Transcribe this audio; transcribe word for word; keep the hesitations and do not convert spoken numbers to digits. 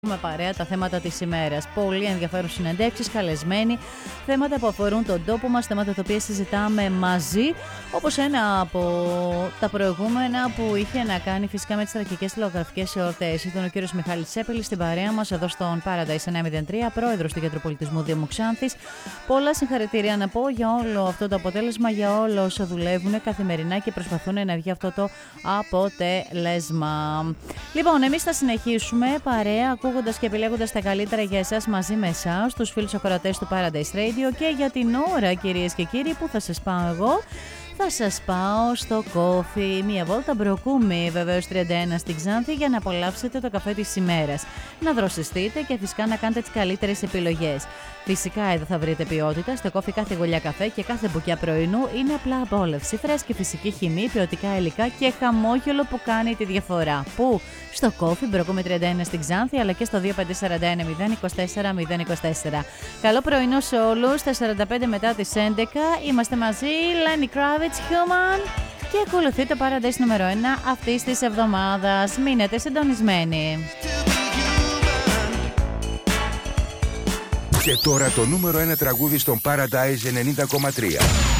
Με παρέα τα θέματα της ημέρας. Πολύ ενδιαφέρον συνεντεύξεις, καλεσμένοι, θέματα που αφορούν τον τόπο μας, θέματα τα οποία συζητάμε μαζί, όπως ένα από τα προηγούμενα που είχε να κάνει φυσικά με τις τραγικές τηλεογραφικές εορτές. Ήταν ο κύριος Μιχάλης Τσέπελης στην παρέα μας εδώ στον Paradise εννιακόσια τρία, πρόεδρος του Κέντρου Πολιτισμού Δήμου Ξάνθης. Πολλά συγχαρητήρια να πω για όλο αυτό το αποτέλεσμα, για όλα όσα δουλεύουν καθημερινά και προσπαθούν να βγει αυτό το αποτέλεσμα. Λοιπόν, εμείς θα συνεχίσουμε παρέα, ακούγοντας και επιλέγοντας τα καλύτερα για εσάς μαζί με εσάς, τους φίλους ακροατές του Paradise Radio, και για την ώρα, κυρίες και κύριοι, που θα σας πάω εγώ. Θα σας πάω στο κόφι, μία βόλτα μπροκούμι, βεβαίως τριάντα ένα στην Ξάνθη, για να απολαύσετε το καφέ της ημέρας. Να δροσιστείτε και φυσικά να κάνετε τις καλύτερες επιλογές. Φυσικά εδώ θα βρείτε ποιότητα. Στο κόφι κάθε γουλιά καφέ και κάθε μπουκιά πρωινού είναι απλά απόλαυση. Φρέσκη φυσική χυμή, ποιοτικά υλικά και χαμόγελο που κάνει τη διαφορά. Πού? Στο κόφι μπροκούμι τριάντα ένα στην Ξάνθη, αλλά και στο δύο πέντε τέσσερα ένα μηδέν είκοσι τέσσερα μηδέν είκοσι τέσσερα. Καλό πρωινό σε όλους. Τα σαράντα πέντε μετά τις έντεκα είμαστε μαζί. Lenny Kravitz, Human. Και ακολουθεί το Paradise νούμερο ένα αυτής της εβδομάδας. Μείνετε συντονισμένοι. Και τώρα το νούμερο ένα τραγούδι στον Paradise ενενήντα κόμμα τρία.